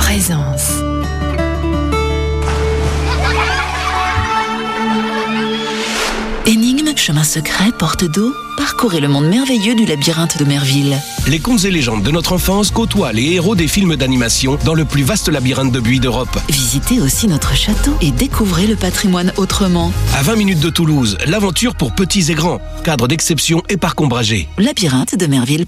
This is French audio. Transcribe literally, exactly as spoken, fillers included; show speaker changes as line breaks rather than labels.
présence. Énigmes, chemins secrets, portes d'eau, parcourez le monde merveilleux du labyrinthe de Merville.
Les contes et légendes de notre enfance côtoient les héros des films d'animation dans le plus vaste labyrinthe de buis d'Europe.
Visitez aussi notre château et découvrez le patrimoine autrement.
À vingt minutes de Toulouse, l'aventure pour petits et grands, cadre d'exception et parc ombragé.
Labyrinthe de Merville.